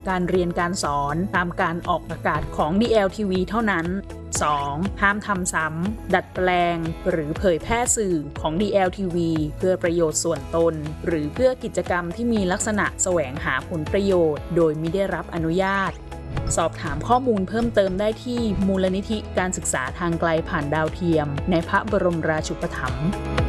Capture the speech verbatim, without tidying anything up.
การเรียนการสอนตามการออกอากาศของ ดี แอล ที วี เท่านั้น สอง ห้ามทำซ้ำดัดแปลงหรือเผยแพร่สื่อของ ดี แอล ที วี เพื่อประโยชน์ส่วนตนหรือเพื่อกิจกรรมที่มีลักษณะแสวงหาผลประโยชน์โดยมิได้รับอนุญาตสอบถามข้อมูลเพิ่มเติมได้ที่มูลนิธิการศึกษาทางไกลผ่านดาวเทียมในพระบรมราชูปถัมภ์